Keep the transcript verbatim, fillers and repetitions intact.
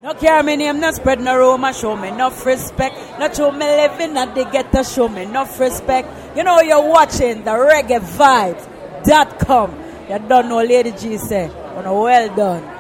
No care me name, no spread no rumor, show me enough respect. Not show me living at the ghetto, show me enough respect. You know you're watching the reggae vibes dot com. You don't know Lady G say, well done.